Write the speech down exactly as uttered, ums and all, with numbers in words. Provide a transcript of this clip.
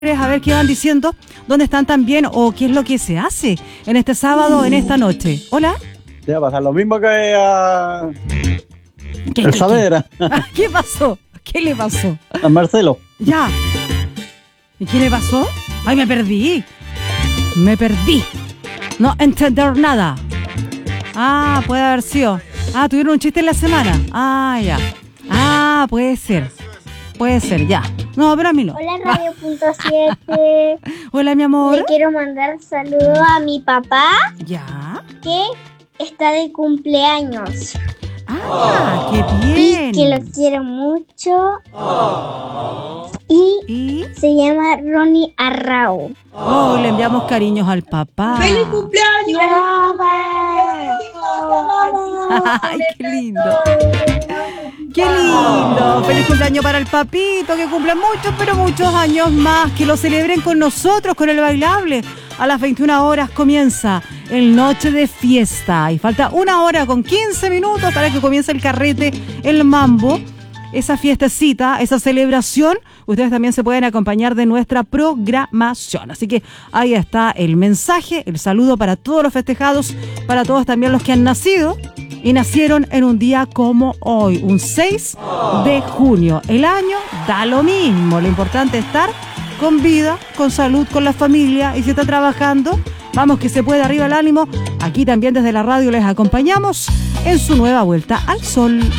a ver qué van diciendo, dónde están también o qué es lo que se hace en este sábado, en esta noche. Hola. Te va a pasar lo mismo que a ¿Qué, el qué, Saavedra, qué? ¿Qué pasó? ¿Qué le pasó? a Marcelo. Ya. ¿Y qué le pasó? Ay, me perdí. Me perdí. No entender nada. Ah, puede haber sido. Ah, tuvieron un chiste en la semana. Ah, ya. Ah, puede ser. Puede ser, ya. No, pero a mí no. Hola, Radio Punto siete. Hola, mi amor. Le quiero mandar saludos a mi papá, Ya. que está de cumpleaños. Ah, qué Y bien. que lo quiero mucho. Y Y se llama Ronnie Arrau. oh, le enviamos cariños al papá. ¡Feliz cumpleaños! Ay, qué lindo. Qué lindo. Feliz cumpleaños para el papito, que cumpla muchos, pero muchos años más. Que lo celebren con nosotros, con el bailable. A las veintiuna horas comienza el Noche de Fiesta. Y falta una hora con quince minutos para que comience el carrete, el mambo. Esa fiestecita, esa celebración, ustedes también se pueden acompañar de nuestra programación. Así que ahí está el mensaje, el saludo para todos los festejados, para todos también los que han nacido y nacieron en un día como hoy, un seis de junio. El año da lo mismo, lo importante es estar con vida, con salud, con la familia, y si está trabajando, vamos que se puede, arriba el ánimo. Aquí también desde la radio les acompañamos en su nueva vuelta al sol.